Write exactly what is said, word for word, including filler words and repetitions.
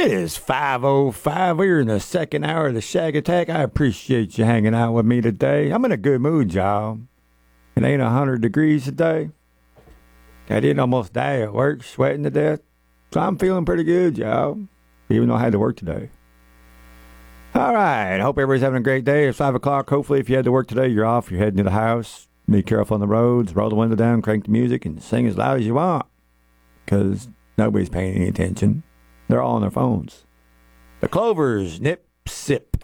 It is five oh five. We're in the second hour of the Shag Attack. I appreciate you hanging out with me today. I'm in a good mood, y'all. It ain't one hundred degrees today. I didn't almost die at work, sweating to death. So I'm feeling pretty good, y'all, even though I had to work today. All right. Hope everybody's having a great day. It's five o'clock. Hopefully, if you had to work today, you're off. You're heading to the house. Be careful on the roads. Roll the window down, crank the music, and sing as loud as you want. Because nobody's paying any attention. They're all on their phones. The Clovers, nip, sip.